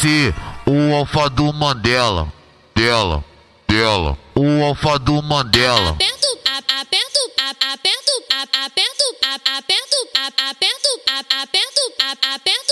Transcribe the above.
ser o alfa do Mandela, dela, o alfa do Mandela. Aperto, aperto, aperto, aperto, aperto, aperto, aperto, aperto, aperto.